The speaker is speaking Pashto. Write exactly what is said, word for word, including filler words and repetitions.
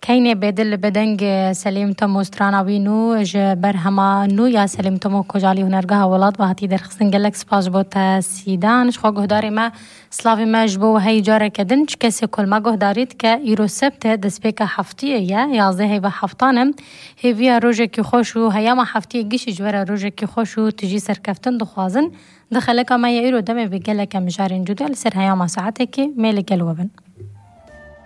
كاينة بدل بدنج سليم تمو سترانا نو جبر هما نو يا سليم تمو كجالي هنرجها ولاد بهاتي درخصن قالك سباش بوتا سيدان شخو جهداري ما سلافي ما جبو هاي جارة كدنش كسي كل ما جهداريت كإيرو سبتة دسبيكا حفتية يا يازده هاي بحفتانم هي فيها روجة كي خوشو هيا ما حفتية جيش جوارا روجة كي خوشو تجي سركفتن دخوازن دخلك ما يإيرو دمي بقالك مجارين جدا لسر هيا ما ساعتك ميلك الوبن